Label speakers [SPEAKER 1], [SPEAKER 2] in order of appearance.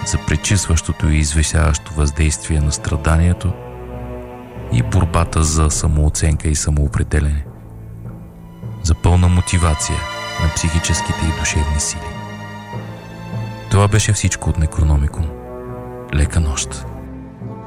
[SPEAKER 1] за пречистващото и извисяващо въздействие на страданието и борбата за самооценка и самоопределене, за пълна мотивация на психическите и душевни сили. Това беше всичко от Некрономикон. Лека нощ!